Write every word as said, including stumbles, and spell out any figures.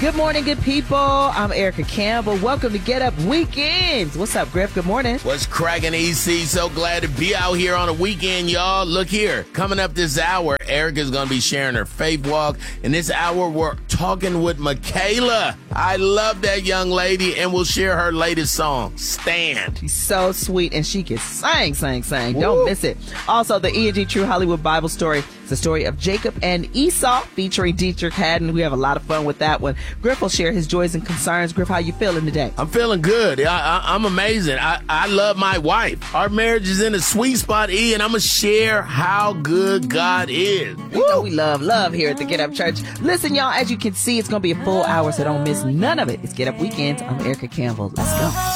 Good morning, good people. I'm Erica Campbell. Welcome to Get Up Weekends. What's up, Griff? Good morning. What's cracking, E C? So glad to be out here on a weekend, y'all. Look here. Coming up this hour, Erica's going to be sharing her faith walk. In this hour, we're talking with Michaela. I love that young lady, and we'll share her latest song, Stand. She's so sweet, and she can sing, sing, sing. Don't Woo. miss it. Also, the E and G True Hollywood Bible story. It's the story of Jacob and Esau, featuring Dietrich Haddon. We have a lot of fun with that one. Griff will share his joys and concerns. Griff, how you feeling today? I'm feeling good. I, I, I'm amazing. I, I love my wife. Our marriage is in a sweet spot, E, and I'm going to share how good God is. You know we love, love here at the Get Up Church. Listen, y'all, as you can see, it's going to be a full hour, so don't miss none of it. It's Get Up Weekends. I'm Erica Campbell. Let's go.